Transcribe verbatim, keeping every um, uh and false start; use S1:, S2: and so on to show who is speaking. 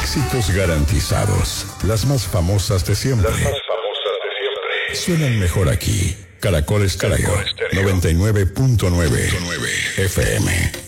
S1: Éxitos garantizados. Las más famosas de siempre.
S2: Las más famosas de siempre.
S1: Suenan mejor aquí. Caracol Estéreo noventa y nueve punto nueve F M.